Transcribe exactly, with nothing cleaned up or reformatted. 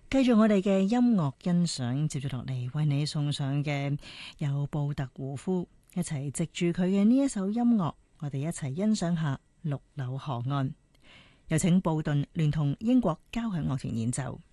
繼續我哋嘅音樂欣賞，接住落嚟為你送上嘅有布特胡夫，一齊藉住佢嘅呢一首音樂，我哋一齊欣賞下綠柳河岸。有請布頓聯同英國交響樂團演奏。